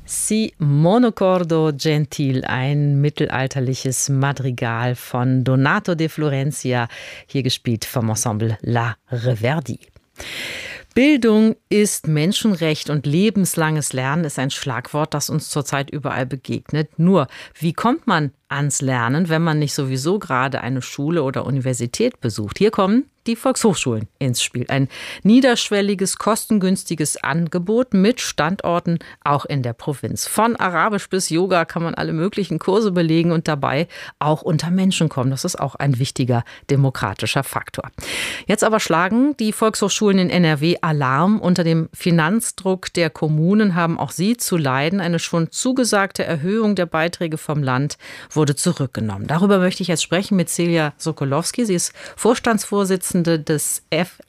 Si monocordo gentil, ein mittelalterliches Madrigal von Donato de Florencia, hier gespielt vom Ensemble La Reverdi. Bildung ist Menschenrecht und lebenslanges Lernen ist ein Schlagwort, das uns zurzeit überall begegnet. Nur, wie kommt man ans Lernen, wenn man nicht sowieso gerade eine Schule oder Universität besucht? Hier kommen die Volkshochschulen ins Spiel. Ein niederschwelliges, kostengünstiges Angebot mit Standorten auch in der Provinz. Von Arabisch bis Yoga kann man alle möglichen Kurse belegen und dabei auch unter Menschen kommen. Das ist auch ein wichtiger demokratischer Faktor. Jetzt aber schlagen die Volkshochschulen in NRW Alarm. Unter dem Finanzdruck der Kommunen haben auch sie zu leiden. Eine schon zugesagte Erhöhung der Beiträge vom Land wurde zurückgenommen. Darüber möchte ich jetzt sprechen mit Celia Sokolowski. Sie ist Vorstandsvorsitzende des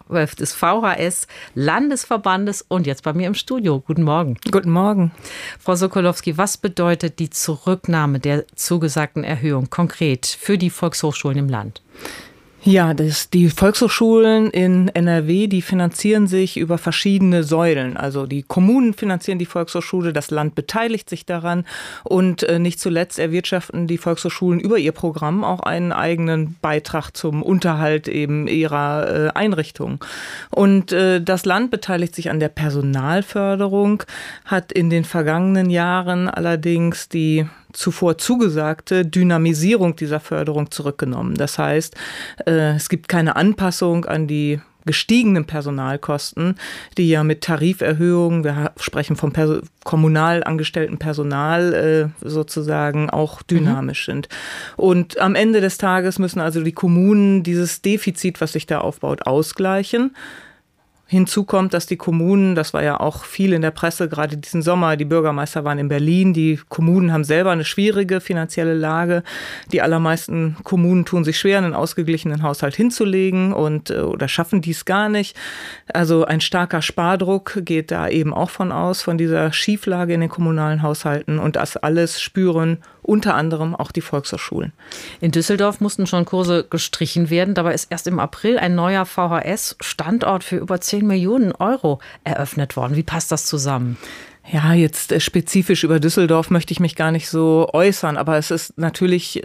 VHS Landesverbandes und jetzt bei mir im Studio. Guten Morgen. Guten Morgen. Frau Sokolowski, was bedeutet die Zurücknahme der zugesagten Erhöhung konkret für die Volkshochschulen im Land? Ja, die Volkshochschulen in NRW, die finanzieren sich über verschiedene Säulen. Also die Kommunen finanzieren die Volkshochschule, das Land beteiligt sich daran und nicht zuletzt erwirtschaften die Volkshochschulen über ihr Programm auch einen eigenen Beitrag zum Unterhalt eben ihrer Einrichtung. Und das Land beteiligt sich an der Personalförderung, hat in den vergangenen Jahren allerdings die zuvor zugesagte Dynamisierung dieser Förderung zurückgenommen. Das heißt, es gibt keine Anpassung an die gestiegenen Personalkosten, die ja mit Tariferhöhungen, wir sprechen vom kommunal angestellten Personal sozusagen auch dynamisch sind. Und am Ende des Tages müssen also die Kommunen dieses Defizit, was sich da aufbaut, ausgleichen. Hinzu kommt, dass die Kommunen, das war ja auch viel in der Presse, gerade diesen Sommer, die Bürgermeister waren in Berlin, die Kommunen haben selber eine schwierige finanzielle Lage. Die allermeisten Kommunen tun sich schwer, einen ausgeglichenen Haushalt hinzulegen oder schaffen dies gar nicht. Also ein starker Spardruck geht da eben auch von dieser Schieflage in den kommunalen Haushalten und das alles spüren unter anderem auch die Volkshochschulen. In Düsseldorf mussten schon Kurse gestrichen werden. Dabei ist erst im April ein neuer VHS-Standort für über 10 Millionen Euro eröffnet worden. Wie passt das zusammen? Ja, jetzt spezifisch über Düsseldorf möchte ich mich gar nicht so äußern, aber es ist natürlich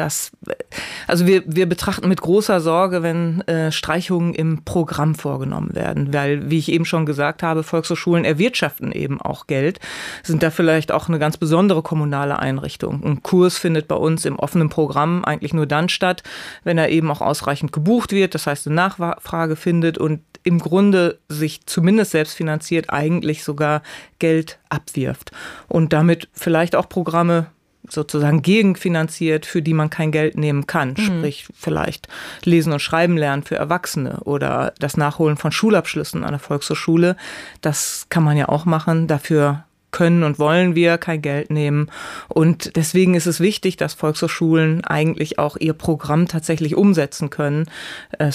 also wir betrachten mit großer Sorge, wenn Streichungen im Programm vorgenommen werden, weil, wie ich eben schon gesagt habe, Volkshochschulen erwirtschaften eben auch Geld, sind da vielleicht auch eine ganz besondere kommunale Einrichtung. Ein Kurs findet bei uns im offenen Programm eigentlich nur dann statt, wenn er eben auch ausreichend gebucht wird, das heißt eine Nachfrage findet und im Grunde sich zumindest selbst finanziert, eigentlich sogar Geld abwirft und damit vielleicht auch Programme sozusagen gegenfinanziert, für die man kein Geld nehmen kann. Sprich vielleicht Lesen und Schreiben lernen für Erwachsene oder das Nachholen von Schulabschlüssen an der Volkshochschule. Das kann man ja auch machen. Dafür können und wollen wir kein Geld nehmen. Und deswegen ist es wichtig, dass Volkshochschulen eigentlich auch ihr Programm tatsächlich umsetzen können.